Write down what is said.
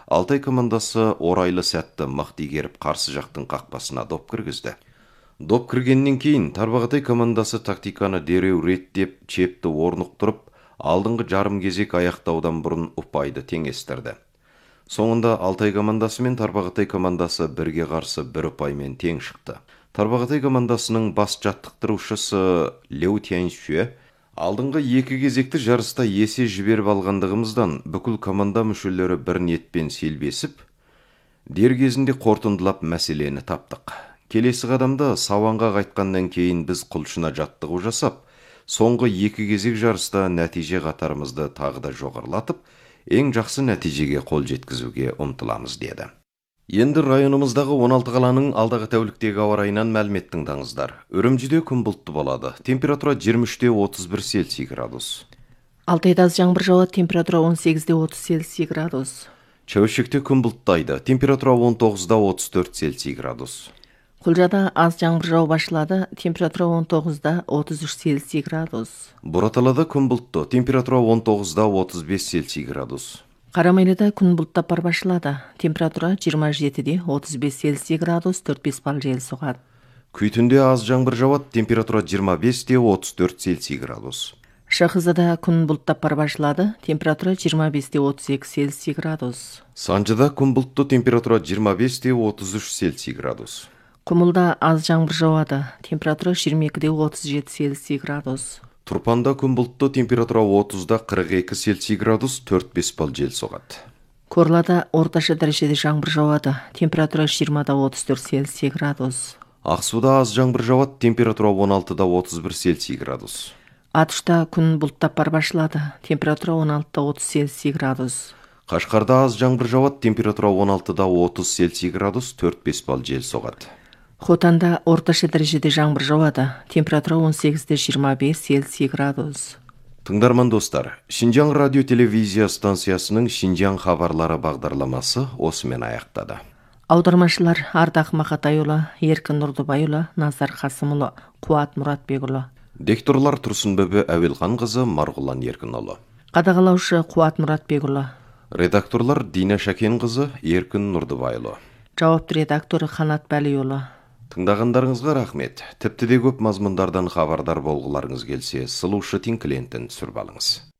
Алтай командасы орайлы сәтті мықты игеріп қарсы жақтың қақпасына доп кіргізді. Доп кіргеннен кейін Тарбағатай командасы тактиканы дереу реттеп, чепті орнықтырып, алдыңғы жарым кезек аяқтаудан бұрын ұпайды теңестірді. Соңында Алтай командасы мен Тарбағатай командасы бірге қарсы бір ұпаймен тең шықты. Тарбағатай командасының бас жаттықтырушысы Леу Тяньшуе алдыңғы екі кезекті жарыста есе жіберіп алғандығымыздан бүкіл команда мүшелері бір ниетпен селбесіп, дер кезінде қорытындылап мәселені таптық. Келесі қадамда сауанға қайтқаннан кейін біз құлшына жаттығу жасап, соңғы екі кезек жарыста нәтиже қатарымызды тағы да жоғарылатып, ең жақсы нәтижеге қол жеткізуге ұмтыламыз деді. Енді районымыздағы 16 қаланың алдағы тәуліктегі ауа райынан мәлімет тыңдаңыздар. Үрімжіде күн бұлтты болады. Температура 23-31 Цельсий градус. Алтайда аз жаңбыр жауады, температура 18-30 Цельсий градус. Чәуішекте күн бұлттайды. Температура 19-34 Цельсий градус. Құлжада аз жаңбыр жауып ашылады, температура 19-33 Цельсий градус. Бұраталада күн бұлтты. Температура 19-35 Цельсий градус. Қарамайлыда күн бұлттап барып ашылады, температура 27-35 Цельсий градус, 4-5 бал жел соғады. Күйтінде аз жаңбыр жауады, температура 25-34 Цельсий градус. Шахызада күн бұлттап барып ашылады, температура 25-32 Цельсий градус. Санжыда күн бұлтты, температура 25-33 Цельсий градус. Құмылда аз жаңбыр жауады, температура 22-37 Цельсий градус. Тұрпанда күн бұлтты, температура 30-42 Цельсий градус, 4-5 бал жел соғады. Корлада орташа дәрежеде жаңбыр жауады, температура 20-34 Цельсий градус. Ақсуда аз жаңбыр жауады, температура 16-31 Цельсий градус. Атышта күн бұлттап барып ашылады, температура 16-30 Цельсий градус. Қашқарда аз жаңбыр жауады, температура 16-30 Цельсий градус, 4-5 бал жел соғады. Хотанда орташа дәрежеде жаңбыр жауады, температура 18-25 Цельсий градус. Тыңдарман достар, Шинжаң радио телевизия станциясының Шинжаң хабарлары бағдарламасы осымен аяқтады. Аудармашылар Ардақ Мақатайұлы, Еркін Нұрдыбайұлы, Назар Қасымұлы, Қуат Мұратбекұлы. Дикторлар Тұрсынбөбі Әуелханқызы, Марғұлан Еркінұлы. Қадағалаушы Қуат Мұратбекұлы. Редакторлар Дина Шакенқызы, Еркін Нұрдыбайұлы. Жауапты редакторы Қанат Бәлиұлы. Тыңдағандарыңызға рахмет. Тіпті де көп мазмұндардан хабардар болғыларыңыз келсе, Сұлушы Тинклентін түсіріп алыңыз.